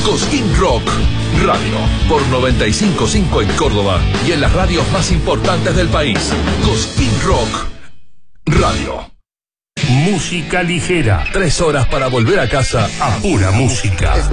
Cosquín Rock Radio, por 95.5 en Córdoba y en las radios más importantes del país. Cosquín Rock Radio. Música ligera. 3 horas para volver a casa a pura música.